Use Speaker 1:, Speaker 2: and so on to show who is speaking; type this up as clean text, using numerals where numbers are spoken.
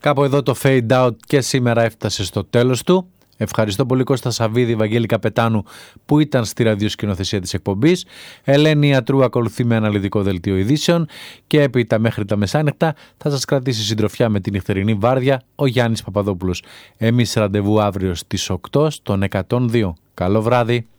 Speaker 1: Κάπου εδώ το Fade Out και σήμερα έφτασε στο τέλος του. Ευχαριστώ πολύ Κώστα Σαββίδη, Βαγγέλη Καπετάνου που ήταν στη ραδιοσκηνοθεσία της εκπομπής. Ελένη Ιατρού ακολουθεί με αναλυτικό δελτίο ειδήσεων και έπειτα μέχρι τα μεσάνυχτα θα σας κρατήσει συντροφιά με την νυχτερινή βάρδια ο Γιάννης Παπαδόπουλος. Εμείς ραντεβού αύριο στις 8 στον 102. Καλό βράδυ.